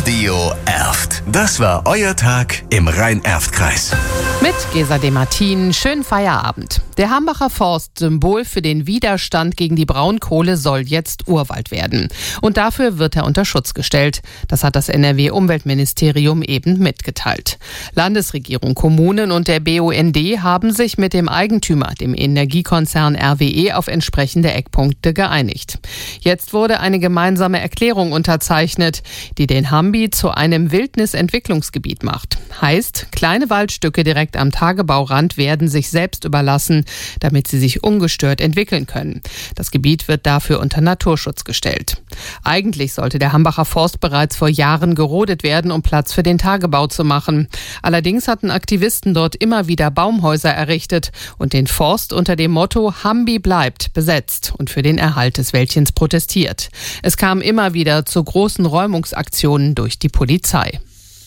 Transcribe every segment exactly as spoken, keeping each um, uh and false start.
Radio Erft. Das war euer Tag im Rhein-Erft-Kreis. Mit Gesa Demartin, schönen Feierabend. Der Hambacher Forst, Symbol für den Widerstand gegen die Braunkohle, soll jetzt Urwald werden. Und dafür wird er unter Schutz gestellt. Das hat das N R W-Umweltministerium eben mitgeteilt. Landesregierung, Kommunen und der B U N D haben sich mit dem Eigentümer, dem Energiekonzern R W E, auf entsprechende Eckpunkte geeinigt. Jetzt wurde eine gemeinsame Erklärung unterzeichnet, die den Hambi zu einem Wildnisentwicklungsgebiet macht. Heißt, kleine Waldstücke direkt am Tagebaurand werden sich selbst überlassen, damit sie sich ungestört entwickeln können. Das Gebiet wird dafür unter Naturschutz gestellt. Eigentlich sollte der Hambacher Forst bereits vor Jahren gerodet werden, um Platz für den Tagebau zu machen. Allerdings hatten Aktivisten dort immer wieder Baumhäuser errichtet und den Forst unter dem Motto Hambi bleibt besetzt und für den Erhalt des Wäldchens protestiert. Es kam immer wieder zu großen Räumungsaktionen durch die Polizei.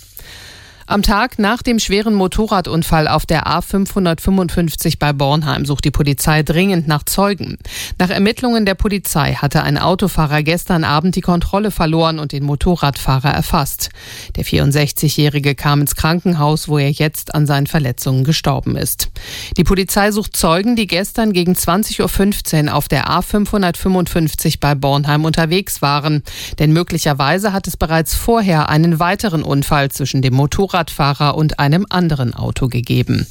Am Tag nach dem schweren Motorradunfall auf der A fünfhundertfünfundfünfzig bei Bornheim sucht die Polizei dringend nach Zeugen. Nach Ermittlungen der Polizei hatte ein Autofahrer gestern Abend die Kontrolle verloren und den Motorradfahrer erfasst. Der vierundsechzigjährige kam ins Krankenhaus, wo er jetzt an seinen Verletzungen gestorben ist. Die Polizei sucht Zeugen, die gestern gegen zwanzig Uhr fünfzehn auf der A fünfhundertfünfundfünfzig bei Bornheim unterwegs waren. Denn möglicherweise hat es bereits vorher einen weiteren Unfall zwischen dem Motorradfahrer und einem anderen Auto gegeben.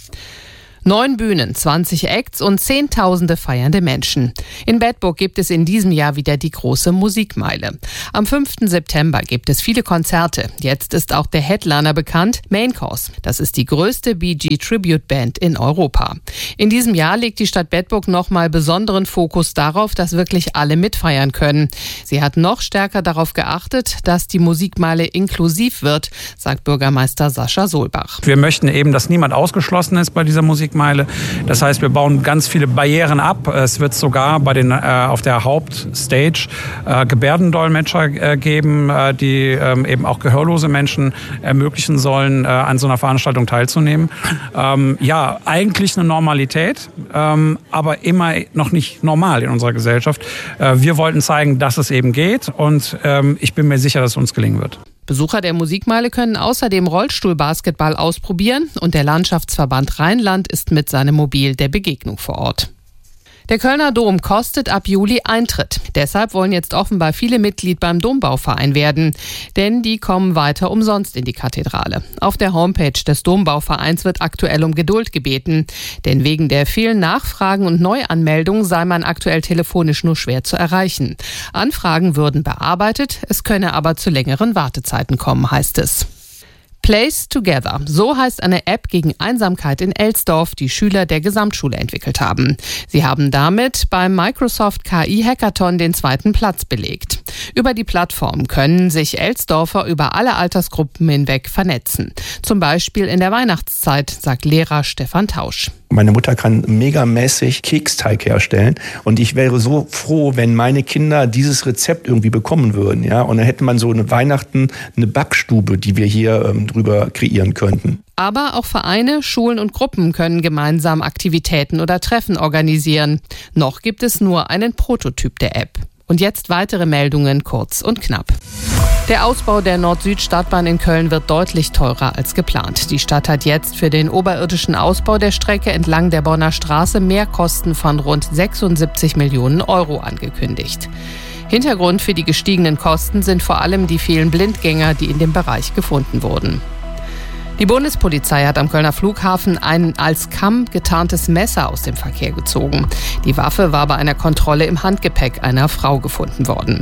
Neun Bühnen, zwanzig Acts und Zehntausende feiernde Menschen. In Bedburg gibt es in diesem Jahr wieder die große Musikmeile. Am fünften September gibt es viele Konzerte. Jetzt ist auch der Headliner bekannt, Main Course. Das ist die größte Bee Gee Tribute Band in Europa. In diesem Jahr legt die Stadt Bedburg nochmal besonderen Fokus darauf, dass wirklich alle mitfeiern können. Sie hat noch stärker darauf geachtet, dass die Musikmeile inklusiv wird, sagt Bürgermeister Sascha Solbach. Wir möchten eben, dass niemand ausgeschlossen ist bei dieser Musikmeile. Das heißt, wir bauen ganz viele Barrieren ab. Es wird sogar bei den, äh, auf der Hauptstage äh, Gebärdendolmetscher äh, geben, äh, die äh, eben auch gehörlose Menschen ermöglichen sollen, äh, an so einer Veranstaltung teilzunehmen. Ähm, ja, eigentlich eine Normalität, ähm, aber immer noch nicht normal in unserer Gesellschaft. Äh, wir wollten zeigen, dass es eben geht und ähm, ich bin mir sicher, dass es uns gelingen wird. Besucher der Musikmeile können außerdem Rollstuhlbasketball ausprobieren und der Landschaftsverband Rheinland ist mit seinem Mobil der Begegnung vor Ort. Der Kölner Dom kostet ab Juli Eintritt. Deshalb wollen jetzt offenbar viele Mitglied beim Dombauverein werden. Denn die kommen weiter umsonst in die Kathedrale. Auf der Homepage des Dombauvereins wird aktuell um Geduld gebeten. Denn wegen der vielen Nachfragen und Neuanmeldungen sei man aktuell telefonisch nur schwer zu erreichen. Anfragen würden bearbeitet, es könne aber zu längeren Wartezeiten kommen, heißt es. Place Together, so heißt eine App gegen Einsamkeit in Elsdorf, die Schüler der Gesamtschule entwickelt haben. Sie haben damit beim Microsoft K I-Hackathon den zweiten Platz belegt. Über die Plattform können sich Elsdorfer über alle Altersgruppen hinweg vernetzen. Zum Beispiel in der Weihnachtszeit, sagt Lehrer Stefan Tausch. Meine Mutter kann megamäßig Keksteig herstellen und ich wäre so froh, wenn meine Kinder dieses Rezept irgendwie bekommen würden, ja. Und dann hätte man so eine Weihnachten, eine Backstube, die wir hier ähm, drüber kreieren könnten. Aber auch Vereine, Schulen und Gruppen können gemeinsam Aktivitäten oder Treffen organisieren. Noch gibt es nur einen Prototyp der App. Und jetzt weitere Meldungen, kurz und knapp. Der Ausbau der Nord-Süd-Stadtbahn in Köln wird deutlich teurer als geplant. Die Stadt hat jetzt für den oberirdischen Ausbau der Strecke entlang der Bonner Straße Mehrkosten von rund sechsundsiebzig Millionen Euro angekündigt. Hintergrund für die gestiegenen Kosten sind vor allem die vielen Blindgänger, die in dem Bereich gefunden wurden. Die Bundespolizei hat am Kölner Flughafen ein als Kamm getarntes Messer aus dem Verkehr gezogen. Die Waffe war bei einer Kontrolle im Handgepäck einer Frau gefunden worden.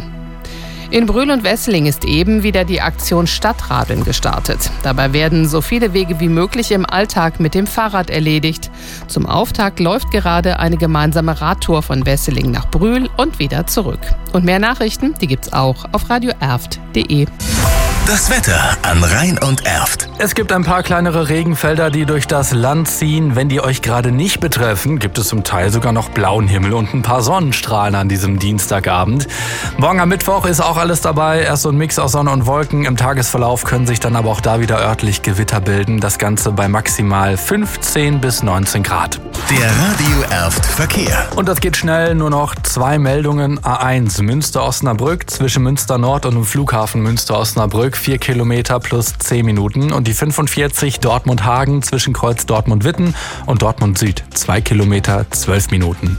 In Brühl und Wesseling ist eben wieder die Aktion Stadtradeln gestartet. Dabei werden so viele Wege wie möglich im Alltag mit dem Fahrrad erledigt. Zum Auftakt läuft gerade eine gemeinsame Radtour von Wesseling nach Brühl und wieder zurück. Und mehr Nachrichten, die gibt's auch auf radio erft punkt de. Das Wetter an Rhein und Erft. Es gibt ein paar kleinere Regenfelder, die durch das Land ziehen. Wenn die euch gerade nicht betreffen, gibt es zum Teil sogar noch blauen Himmel und ein paar Sonnenstrahlen an diesem Dienstagabend. Morgen am Mittwoch ist auch alles dabei. Erst so ein Mix aus Sonne und Wolken. Im Tagesverlauf können sich dann aber auch da wieder örtlich Gewitter bilden. Das Ganze bei maximal fünfzehn bis neunzehn Grad. Der Radio Erft Verkehr. Und das geht schnell, nur noch zwei Meldungen. A eins Münster-Osnabrück zwischen Münster Nord und dem Flughafen Münster-Osnabrück. Osnabrück vier Kilometer plus zehn Minuten. Und die fünfundvierzig Dortmund-Hagen zwischen Kreuz Dortmund-Witten und Dortmund Süd zwei Kilometer zwölf Minuten.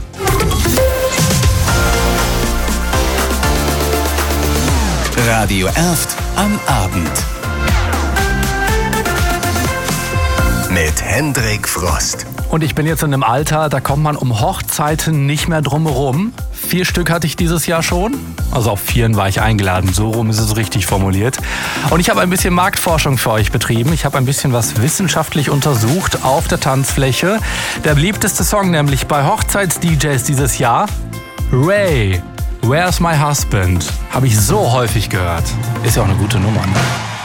Radio Erft am Abend. Mit Hendrik Frost. Und ich bin jetzt in einem Alter, da kommt man um Hochzeiten nicht mehr drum herum. Vier Stück hatte ich dieses Jahr schon. Also auf vieren war ich eingeladen. So rum ist es richtig formuliert. Und ich habe ein bisschen Marktforschung für euch betrieben. Ich habe ein bisschen was wissenschaftlich untersucht auf der Tanzfläche. Der beliebteste Song nämlich bei Hochzeits-D Js dieses Jahr, Ray, Where's My Husband? Habe ich so häufig gehört. Ist ja auch eine gute Nummer, ne?